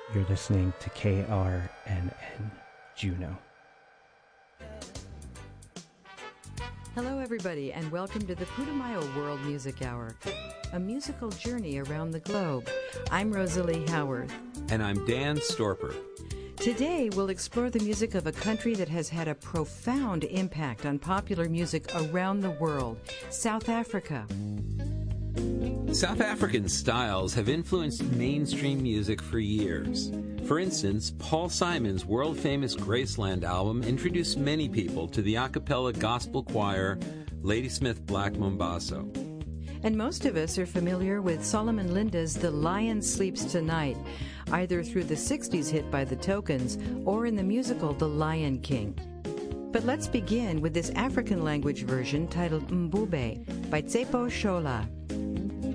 You're listening to KRNN Juno. Hello, everybody, and welcome to the Putumayo World Music Hour, a musical journey around the globe. I'm Rosalie Howarth. And I'm Dan Storper. Today, we'll explore the music of a country that has had a profound impact on popular music around the world, South Africa. South African styles have influenced mainstream music for years. For instance, Paul Simon's world-famous Graceland album introduced many people to the a cappella gospel choir Ladysmith Black Mambazo. And most of us are familiar with Solomon Linda's The Lion Sleeps Tonight, either through the 60s hit by the Tokens or in the musical The Lion King. But let's begin with this African language version titled Mbube by Tsepo Shola.